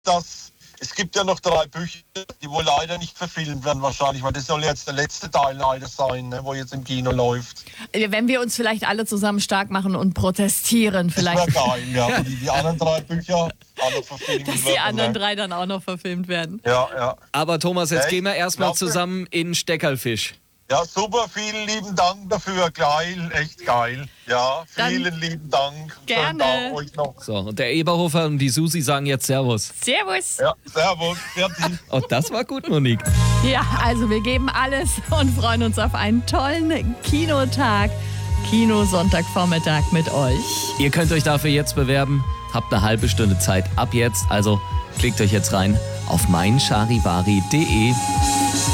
dass es gibt ja noch 3 Bücher, die wohl leider nicht verfilmt werden wahrscheinlich, weil das soll jetzt der letzte Teil leider sein, ne, wo jetzt im Kino läuft. Wenn wir uns vielleicht alle zusammen stark machen und protestieren vielleicht. Das wäre geil, ja. Die anderen 3 Bücher auch noch verfilmt werden. Dass die anderen 3 dann auch noch verfilmt werden. Ja. Aber Thomas, jetzt gehen wir erstmal zusammen in Steckerlfisch. Ja, super, vielen lieben Dank dafür, geil, echt geil. Ja, vielen lieben Dank. Gerne. Euch noch. So, und der Eberhofer und die Susi sagen jetzt Servus. Servus. Ja, servus, fertig. Und das war gut, Monique. Ja, also wir geben alles und freuen uns auf einen tollen Kinotag. Kino Sonntagvormittag mit euch. Ihr könnt euch dafür jetzt bewerben. Habt eine halbe Stunde Zeit ab jetzt. Also klickt euch jetzt rein auf meincharivari.de.